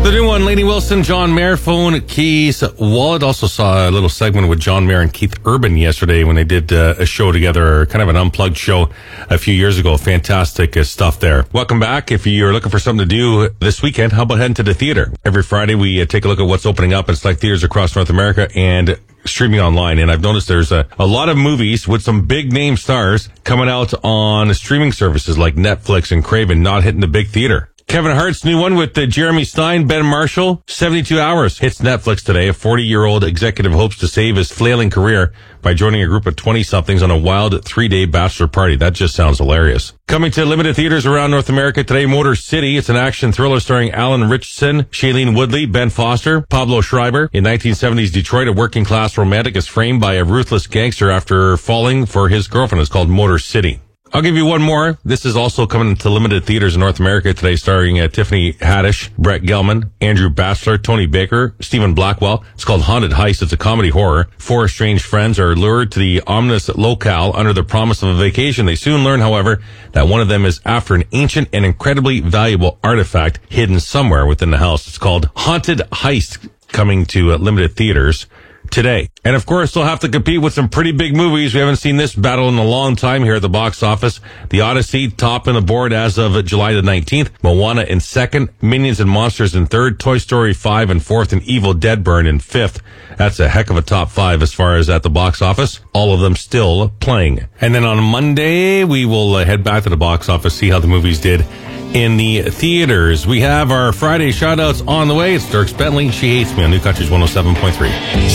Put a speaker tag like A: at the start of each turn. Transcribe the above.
A: The new one, Lainey Wilson, John Mayer, phone, keys, wallet. Also saw a little segment with John Mayer and Keith Urban yesterday when they did a show together, kind of an unplugged show a few years ago. Fantastic stuff there. Welcome back. If you're looking for something to do this weekend, how about heading to the theater? Every Friday we take a look at what's opening up in select theaters across North America and streaming online. And I've noticed there's a lot of movies with some big name stars coming out on streaming services like Netflix and Craven, not hitting the big theater. Kevin Hart's new one with Jeremy Stein, Ben Marshall, 72 Hours, hits Netflix today. A 40-year-old executive hopes to save his flailing career by joining a group of 20-somethings on a wild 3-day bachelor party. That just sounds hilarious. Coming to limited theaters around North America today, Motor City. It's an action thriller starring Alan Richardson, Shailene Woodley, Ben Foster, Pablo Schreiber. In 1970s Detroit, a working-class romantic is framed by a ruthless gangster after falling for his girlfriend. It's called Motor City. I'll give you one more. This is also coming to limited theaters in North America today, starring Tiffany Haddish, Brett Gelman, Andrew Batchelor, Tony Baker, Stephen Blackwell. It's called Haunted Heist. It's a comedy horror. 4 estranged friends are lured to the ominous locale under the promise of a vacation. They soon learn, however, that one of them is after an ancient and incredibly valuable artifact hidden somewhere within the house. It's called Haunted Heist, coming to limited theaters today. And of course, they'll have to compete with some pretty big movies. We haven't seen this battle in a long time here at the box office. The Odyssey topping the board as of July the 19th. Moana in second. Minions and Monsters in third. Toy Story 5 in fourth. And Evil Dead Burn in fifth. That's a heck of a top 5 as far as at the box office. All of them still playing. And then on Monday, we will head back to the box office, see how the movies did in the theaters. We have our Friday shout-outs on the way. It's Dierks Bentley, She Hates Me on New Country's 107.3.